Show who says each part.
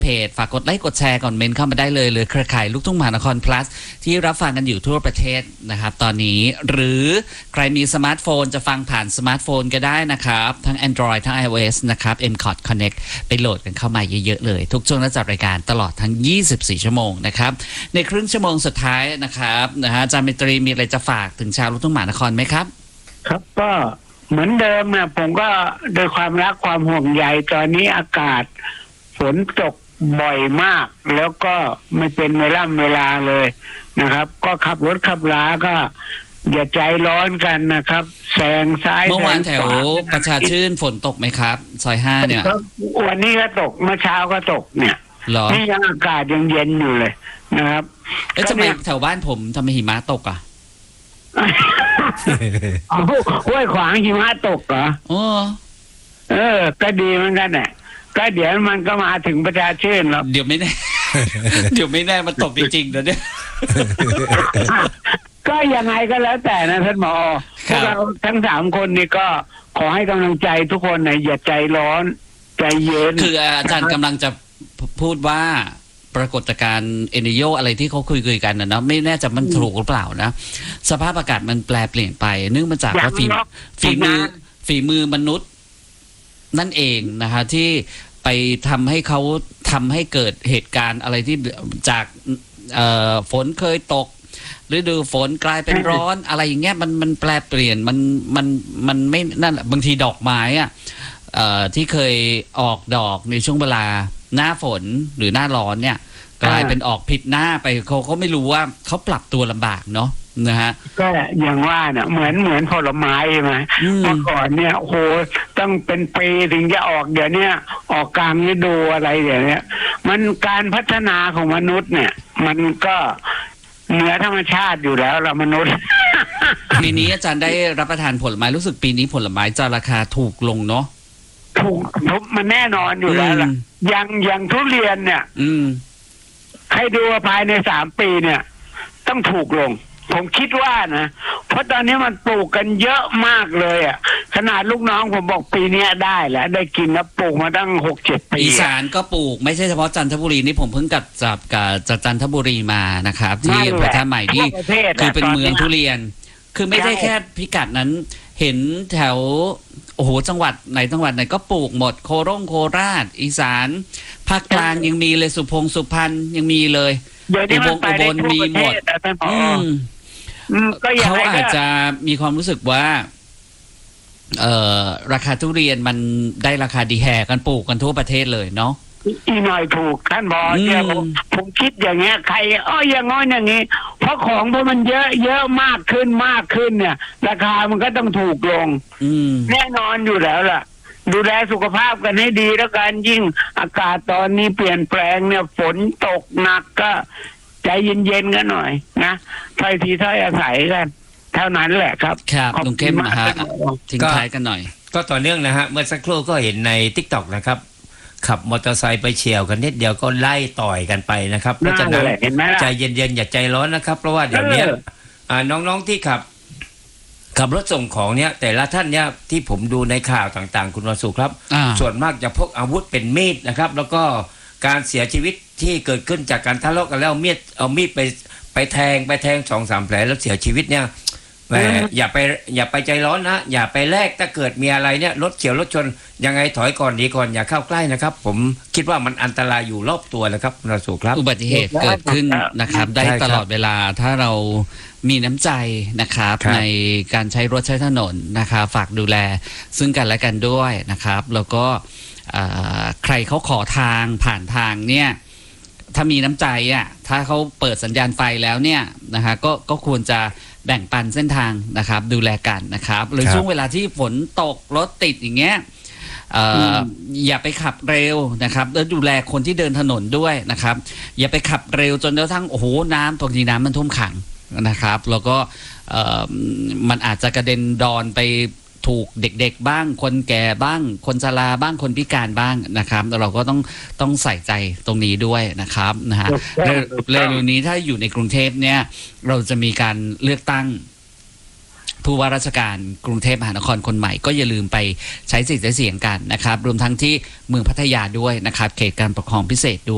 Speaker 1: เพจฝากกดไลค์กดแชร์ก่อนเมนเข้ามาได้เลยหรือเครือข่ายลูกทุ่งมหานคร plus ที่รับฟังกันอยู่ทั่วประเทศนะครับตอนนี้หรือใครมีสมาร์ทโฟนจะฟังผ่านสมาร์ทโฟนก็ได้นะครับทั้ง Android ทั้ง iOS นะครับ MCOT Connect ไปโหลดกันเข้ามาเยอะๆเลยทุกช่วงและจัดรายการตลอดทั้ง24ชั่วโมงนะครับในครึ่งชั่วโมงสุดท้ายนะครับอาจารย์เมตรีมีอะไรจะฝากถึงชาวลูกทุ่งมหานครไหมครับ
Speaker 2: ครับก็เหมือนเดิมนะผมก็โดยความรักความห่วงใยตอนนี้อากาศฝนตกบ่อยมากแล้วก็ไม่เป็นเวลาเลยนะครับก็ขับรถขับราก็อย่าใจร้อนกันนะครับแซงซ้าย
Speaker 1: เมื่อวานแถวประชาชื่นฝนตกไหมครับซอย5เนี่ย
Speaker 2: วันนี้ก็ตกเมื่อเช้าก็ตกเนี่ยนี่ยังอากาศยังเย็นอยู่เลยนะครับ
Speaker 1: ทำไมแถวบ้านผมทำไมหิมะตกอ่ะ
Speaker 2: ห้วยขวางหิมะตกเหรอก็ดีเหมือนกันแหละก็เดี๋ยวมันก็มาถึงประชาชื่นแล้ว
Speaker 1: เดี๋ยวไม่แน่ เดี๋ยวไม่แน่มันตกจริงๆเดี๋ยวนี้
Speaker 2: ก็ยังไงก็แล้วแต่นะท่านหมอพวกเราทั้ง3คนนี่ก็ขอให้กำลังใจทุกคนนะอย่าใจร้อนใจเย็น
Speaker 1: คืออาจารย์กำลังจะพูดว่าปรากฏการณ์เอนิโยอะไรที่เขาคุยกันนะไม่แน่ใจมันถูกหรือเปล่านะสภาพอากาศมันแปลเปลี่ยนไปเนื่องมาจากว่าฝีมือมนุษย์นั่นเองนะคะที่ไปทำให้เกิดเหตุการณ์อะไรที่จากฝนเคยตกฤดูฝนกลายเป็นร้อนอะไรอย่างเงี้ยมันแปลเปลี่ยนมันไม่นั่นบางทีดอกไม้อะที่เคยออกดอกในช่วงเวลาหน้าฝนหรือหน้าร้อนเนี่ยกลายเป็นออกผิดหน้าไปเขาไม่รู้ว่าเขาปรับตัวลำบากเนาะนะฮะ
Speaker 2: ก็อย่างว่าเนี่ยเหมือนผลไม้ใช่ไหมเมื่อก่อนเนี่ยโหต้องเป็นปีถึงจะออกเดี๋ยวนี้ออกกลางฤดูอะไรอย่างเนี้ยมันการพัฒนาของมนุษย์เนี่ยมันก็เหนือธรรมชาติอยู่แล้วเรามนุษย์
Speaker 1: ปีนี้อาจารย์ได้รับประทานผลไม้รู้สึกปีนี้ผลไม้จะราคาถูกลงเนาะ
Speaker 2: ถูกมันแน่นอนอยู่แล้วล่ะอย่างทุเรียนเนี่ยใครดูภายใน3 ปีเนี่ยต้องถูกลงผมคิดว่านะเพราะตอนนี้มันปลูกกันเยอะมากเลยอ่ะขนาดลูกน้องผมบอกปีนี้ได้แล้วได้กินแล้วปลูกมาตั้ง6-7 ปี
Speaker 1: อีสานก็ปลูกไม่ใช่เฉพาะจันทบุรีนี่ผมเพิ่งกับจันทบุรีมานะครับที่อำเภอท่าใหม่ที่คือเป็นเมืองทุเรียนคือไม่ใช่แค่พิกัดนั้นเห็นแถวโอ้โหจังหวัดไหนก็ปลูกหมดโคราชอีสานภาคกลางยังมีเลยสุพรรณยังมีเลยอุบลมีหมดเขาอาจจะมีความรู้สึกว่าราคาทุเรียนมันได้ราคาดีแห่กันปลูกกันทั่วประเทศเลยเนาะ
Speaker 2: อีหน่อยถูกท่านบอกเนี่ยผมคิดอย่างเงี้ยใครอย่างน้อยอย่างงี้เพราะของพอมันเยอะมากขึ้นเนี่ยราคามันก็ต้องถูกลงแน่นอนอยู่แล้วล่ะดูแลสุขภาพกันให้ดีแล้วกันยิ่งอากาศตอนนี้เปลี่ยนแปลงเนี่ยฝนตกหนักก็ใจเย็นๆกันหน่อยนะถ้อยทีถ้อยอาศัยกันเท่านั้นแหละครับ
Speaker 1: ครับลุงเข้มนะฮะทิ้งท้ายกันหน่อย
Speaker 3: ก็ต่อเนื่องนะฮะเมื่อสักครู่ก็เห็นใน TikTok นะครับขับมอเตอร์ไซค์ไปเฉี่ยวกันนิดเดียวก็ไล่ต่อยกันไปนะครับเพราะฉะนั้นใจเย็นๆอย่าใจร้อนนะครับเพราะว่าเดี๋ยวนี้น้องๆที่ขับรถส่งของเนี่ยแต่ละท่านเนี่ยที่ผมดูในข่าวต่างๆคุณวสุครับส่วนมากจะพกอาวุธเป็นมีดนะครับแล้วก็การเสียชีวิตที่เกิดขึ้นจากการทะเลาะกันแล้วเอามีดไปแทง 2-3 แผลแล้วเสียชีวิตเนี่ยอย่าไปใจร้อนนะอย่าไปแลกถ้าเกิดมีอะไรเนี่ยรถเฉี่ยวรถชนยังไงถอยก่อนดีก่อนอย่าเข้าใกล้นะครับผมคิดว่ามันอันตรายอยู่รอบตัวนะครับคุณวสุครับ
Speaker 1: อุบัติเหตุเกิดขึ้นนะครับได้ตลอดเวลาถ้าเรามีน้ำใจนะครับในการใช้รถใช้ถนนนะครับฝากดูแลซึ่งกันและกันด้วยนะครับแล้วก็ใครเขาขอทางผ่านทางเนี่ยถ้ามีน้ำใจอ่ะถ้าเขาเปิดสัญญาณไฟแล้วเนี่ยนะคะก็ควรจะแบ่งปันเส้นทางนะครับดูแลกันนะครับหรือช่วงเวลาที่ฝนตกรถติดอย่างเงี้ยอย่าไปขับเร็วนะครับแล้วดูแลคนที่เดินถนนด้วยนะครับอย่าไปขับเร็วจนกระทั่งโอ้โหบางทีน้ำมันท่วมขังนะครับแล้วก็มันอาจจะกระเด็นดอนไปถูกเด็กๆบ้างคนแก่บ้างคนชราบ้างคนพิการบ้างนะครับเราก็ต้องใส่ใจตรงนี้ด้วยนะครับนะฮะเร็วนี้ถ้าอยู่ในกรุงเทพเนี่ยเราจะมีการเลือกตั้งผู้ว่าราชการกรุงเทพมหานครคนใหม่ก็อย่าลืมไปใช้สิทธิ์ใช้เสียงกันนะครับรวมทั้งที่เมืองพัทยาด้วยนะครับเขตการปกครองพิเศษด้วย